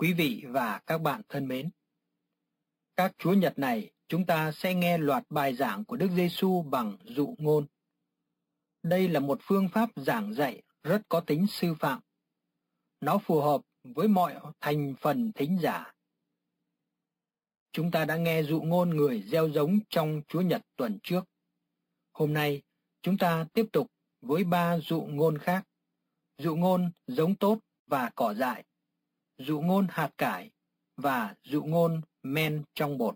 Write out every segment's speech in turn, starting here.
Quý vị và các bạn thân mến, các Chúa Nhật này chúng ta sẽ nghe loạt bài giảng của Đức Giêsu bằng dụ ngôn. Đây là một phương pháp giảng dạy rất có tính sư phạm. Nó phù hợp với mọi thành phần thính giả. Chúng ta đã nghe dụ ngôn người gieo giống trong Chúa Nhật tuần trước. Hôm nay chúng ta tiếp tục với 3 dụ ngôn khác. Dụ ngôn giống tốt và cỏ dại, dụ ngôn hạt cải và dụ ngôn men trong bột.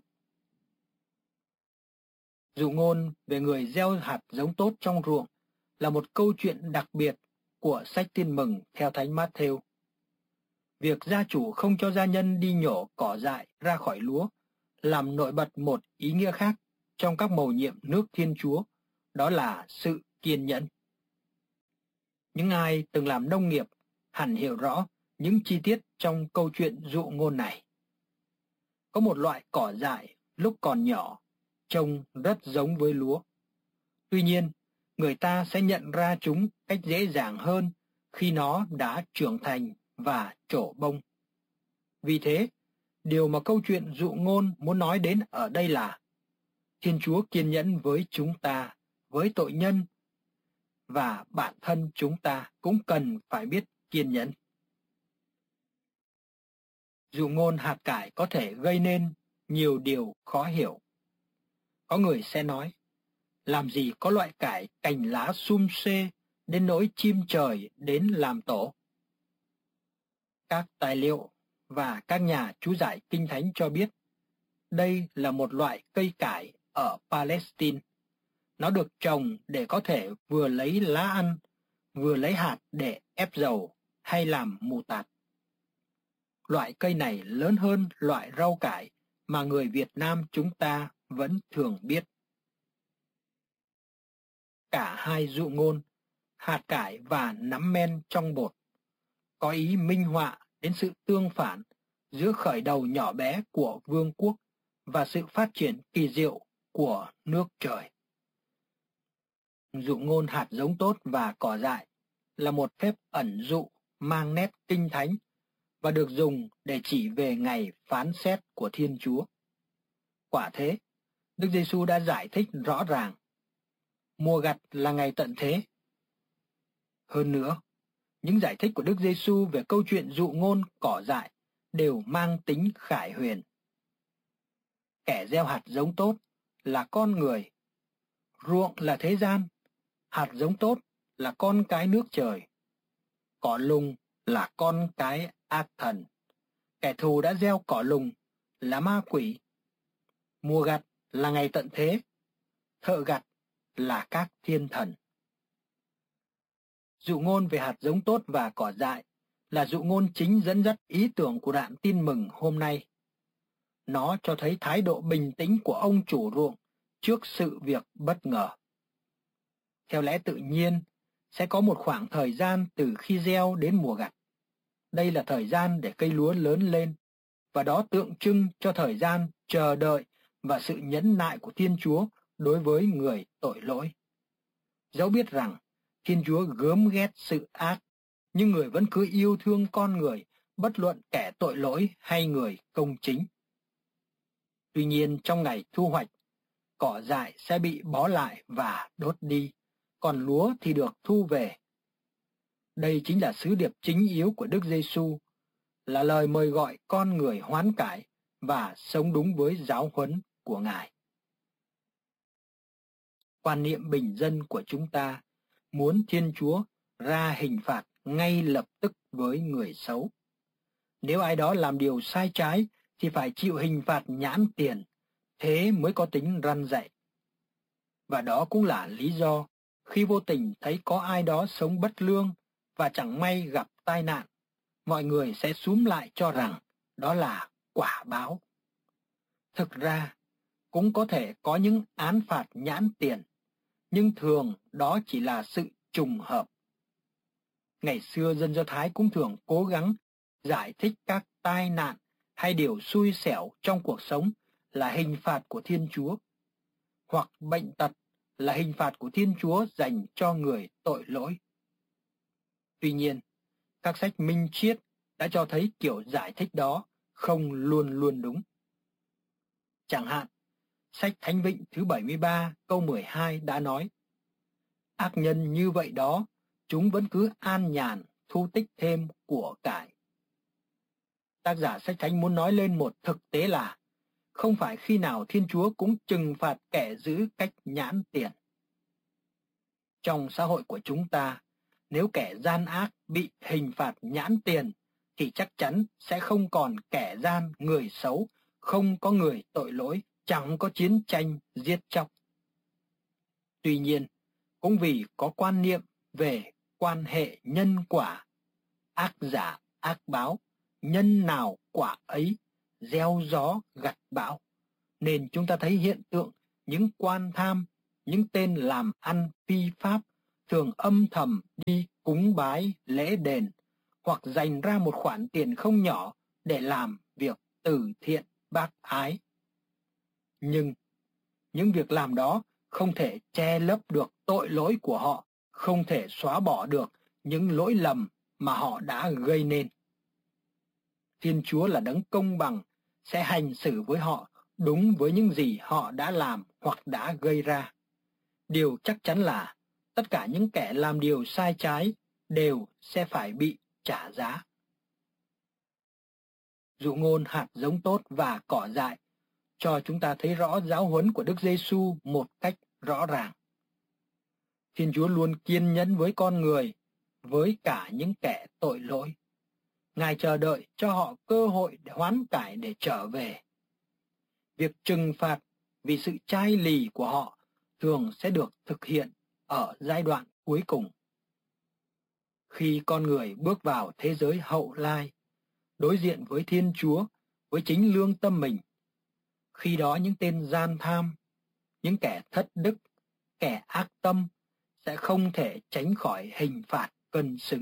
Dụ ngôn về người gieo hạt giống tốt trong ruộng là một câu chuyện đặc biệt của sách Tin Mừng theo Thánh Mát-thêu. Việc gia chủ không cho gia nhân đi nhổ cỏ dại ra khỏi lúa làm nổi bật một ý nghĩa khác trong các mầu nhiệm nước Thiên Chúa, đó là sự kiên nhẫn. Những ai từng làm nông nghiệp hẳn hiểu rõ những chi tiết trong câu chuyện dụ ngôn này. Có một loại cỏ dại lúc còn nhỏ, trông rất giống với lúa. Tuy nhiên, người ta sẽ nhận ra chúng cách dễ dàng hơn khi nó đã trưởng thành và trổ bông. Vì thế, điều mà câu chuyện dụ ngôn muốn nói đến ở đây là Thiên Chúa kiên nhẫn với chúng ta, với tội nhân, và bản thân chúng ta cũng cần phải biết kiên nhẫn. Dụ ngôn hạt cải có thể gây nên nhiều điều khó hiểu. Có người sẽ nói, làm gì có loại cải cành lá sum xê đến nỗi chim trời đến làm tổ. Các tài liệu và các nhà chú giải Kinh Thánh cho biết, đây là một loại cây cải ở Palestine. Nó được trồng để có thể vừa lấy lá ăn, vừa lấy hạt để ép dầu hay làm mù tạt. Loại cây này lớn hơn loại rau cải mà người Việt Nam chúng ta vẫn thường biết. Cả hai dụ ngôn, hạt cải và nắm men trong bột, có ý minh họa đến sự tương phản giữa khởi đầu nhỏ bé của vương quốc và sự phát triển kỳ diệu của nước trời. Dụ ngôn hạt giống tốt và cỏ dại là một phép ẩn dụ mang nét kinh thánh và được dùng để chỉ về ngày phán xét của Thiên Chúa. Quả thế, Đức Giêsu đã giải thích rõ ràng, mùa gặt là ngày tận thế. Hơn nữa, những giải thích của Đức Giêsu về câu chuyện dụ ngôn cỏ dại đều mang tính khải huyền. Kẻ gieo hạt giống tốt là con người, ruộng là thế gian, hạt giống tốt là con cái nước trời, cỏ lùng là con cái ác thần, kẻ thù đã gieo cỏ lùng là ma quỷ. Mùa gặt là ngày tận thế, thợ gặt là các thiên thần. Dụ ngôn về hạt giống tốt và cỏ dại là dụ ngôn chính dẫn dắt ý tưởng của đoạn tin mừng hôm nay. Nó cho thấy thái độ bình tĩnh của ông chủ ruộng trước sự việc bất ngờ. Theo lẽ tự nhiên, sẽ có một khoảng thời gian từ khi gieo đến mùa gặt. Đây là thời gian để cây lúa lớn lên, và đó tượng trưng cho thời gian chờ đợi và sự nhẫn nại của Thiên Chúa đối với người tội lỗi. Dẫu biết rằng Thiên Chúa gớm ghét sự ác, nhưng người vẫn cứ yêu thương con người, bất luận kẻ tội lỗi hay người công chính. Tuy nhiên trong ngày thu hoạch, cỏ dại sẽ bị bó lại và đốt đi, còn lúa thì được thu về. Đây chính là sứ điệp chính yếu của Đức Giêsu, là lời mời gọi con người hoán cải và sống đúng với giáo huấn của Ngài. Quan niệm bình dân của chúng ta muốn Thiên Chúa ra hình phạt ngay lập tức với người xấu. Nếu ai đó làm điều sai trái thì phải chịu hình phạt nhãn tiền, thế mới có tính răn dạy. Và đó cũng là lý do khi vô tình thấy có ai đó sống bất lương và chẳng may gặp tai nạn, mọi người sẽ xúm lại cho rằng đó là quả báo. Thực ra, cũng có thể có những án phạt nhãn tiền, nhưng thường đó chỉ là sự trùng hợp. Ngày xưa dân Do Thái cũng thường cố gắng giải thích các tai nạn hay điều xui xẻo trong cuộc sống là hình phạt của Thiên Chúa, hoặc bệnh tật là hình phạt của Thiên Chúa dành cho người tội lỗi. Tuy nhiên, các sách minh triết đã cho thấy kiểu giải thích đó không luôn luôn đúng. Chẳng hạn, sách Thánh Vịnh thứ 73 câu 12 đã nói: ác nhân như vậy đó, chúng vẫn cứ an nhàn thu tích thêm của cải. Tác giả sách Thánh muốn nói lên một thực tế là không phải khi nào Thiên Chúa cũng trừng phạt kẻ giữ cách nhãn tiền. Trong xã hội của chúng ta, nếu kẻ gian ác bị hình phạt nhãn tiền thì chắc chắn sẽ không còn kẻ gian, người xấu, không có người tội lỗi, chẳng có chiến tranh, giết chóc. Tuy nhiên, cũng vì có quan niệm về quan hệ nhân quả, ác giả ác báo, nhân nào quả ấy, gieo gió gặt bão, nên chúng ta thấy hiện tượng những quan tham, những tên làm ăn phi pháp thường âm thầm đi cúng bái lễ đền hoặc dành ra một khoản tiền không nhỏ để làm việc từ thiện bác ái. Nhưng những việc làm đó không thể che lấp được tội lỗi của họ, không thể xóa bỏ được những lỗi lầm mà họ đã gây nên. Thiên Chúa là đấng công bằng, sẽ hành xử với họ đúng với những gì họ đã làm hoặc đã gây ra. Điều chắc chắn là tất cả những kẻ làm điều sai trái đều sẽ phải bị trả giá. Dụ ngôn hạt giống tốt và cỏ dại cho chúng ta thấy rõ giáo huấn của Đức Giêsu một cách rõ ràng. Thiên Chúa luôn kiên nhẫn với con người, với cả những kẻ tội lỗi. Ngài chờ đợi cho họ cơ hội để hoán cải, để trở về. Việc trừng phạt vì sự chai lì của họ thường sẽ được thực hiện ở giai đoạn cuối cùng. Khi con người bước vào thế giới hậu lai, đối diện với Thiên Chúa, với chính lương tâm mình, khi đó những tên gian tham, những kẻ thất đức, kẻ ác tâm sẽ không thể tránh khỏi hình phạt cân xứng.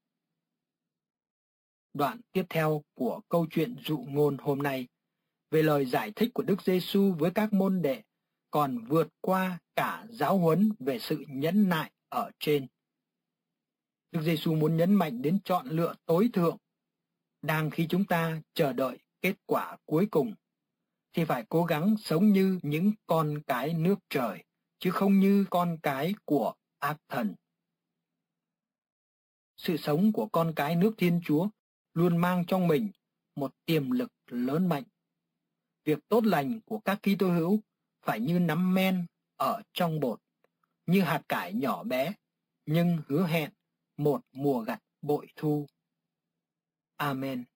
Đoạn tiếp theo của câu chuyện dụ ngôn hôm nay về lời giải thích của Đức Giêsu với các môn đệ còn vượt qua cả giáo huấn về sự nhẫn nại ở trên. Đức Giêsu muốn nhấn mạnh đến chọn lựa tối thượng. Đang khi chúng ta chờ đợi kết quả cuối cùng, thì phải cố gắng sống như những con cái nước trời, chứ không như con cái của ác thần. Sự sống của con cái nước Thiên Chúa luôn mang trong mình một tiềm lực lớn mạnh. Việc tốt lành của các Kitô hữu phải như nắm men ở trong bột, như hạt cải nhỏ bé, nhưng hứa hẹn một mùa gặt bội thu. Amen.